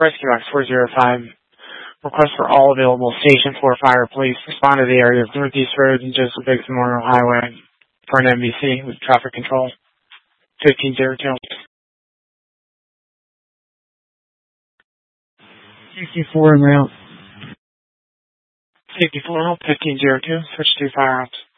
Rescue Box 405. Request for all available Station 4 fire police respond to the area of Northeast Road and Joseph Biggs Memorial Highway for an MVC with traffic control. 1502. 64 en route. 54, 1502, switch to fire ops.